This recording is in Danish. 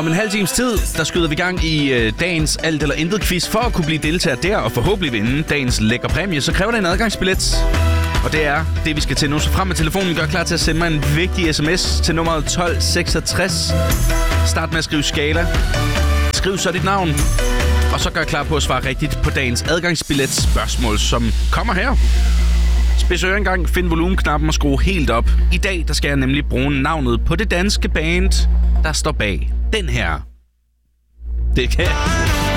Om en halv times tid, der skyder vi gang i dagens alt eller intet quiz. For at kunne blive deltager der og forhåbentlig vinde dagens lækre præmie, så kræver det en adgangsbillet. Og det er det, vi skal til nu. Så frem med telefonen, gør klar til at sende mig en vigtig sms til nummeret 1266. Start med at skrive skala. Skriv så dit navn. Og så gør klar på at svare rigtigt på dagens adgangsbillet spørgsmål, som kommer her. Spids ører engang, find volumenknappen og skru helt op. I dag der skal jeg nemlig bruge navnet på det danske band, der står bag den her. Det kan